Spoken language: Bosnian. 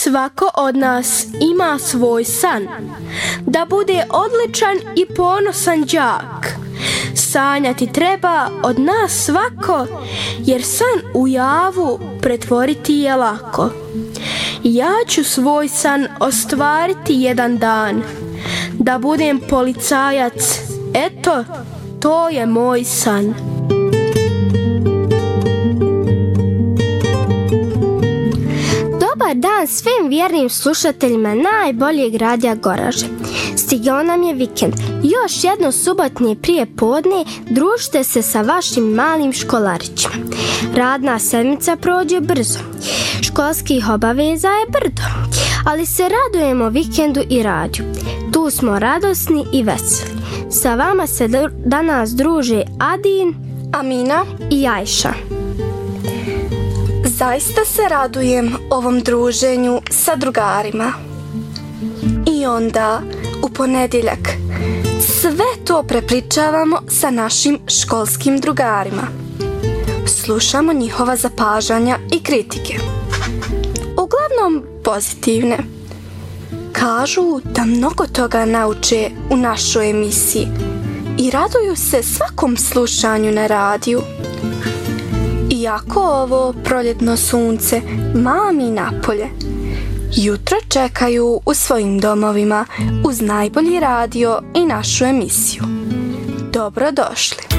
Svako od nas ima svoj san, da bude odličan i ponosan đak. Sanjati treba od nas svako, jer san u javu pretvoriti je lako. Ja ću svoj san ostvariti jedan dan, da budem policajac, eto, to je moj san. Dobar dan svim vjernim slušateljima najboljeg radija Goražde. Stigao nam je vikend. Još jedno subotnje prije podne družite se sa vašim malim školarićima. Radna sedmica prođe brzo. Školskih obaveza je brdo, ali se radujemo vikendu i radiju. Tu smo radosni i veseli. Sa vama se danas druže Adin, Amina i Ajša. Zaista se radujem ovom druženju sa drugarima. I onda, u ponedjeljak, sve to prepričavamo sa našim školskim drugarima. Slušamo njihova zapažanja i kritike. Uglavnom pozitivne. Kažu da mnogo toga nauče u našoj emisiji i raduju se svakom slušanju na radiju. Iako ovo proljetno sunce mami napolje, jutro čekaju u svojim domovima uz najbolji radio i našu emisiju. Dobrodošli!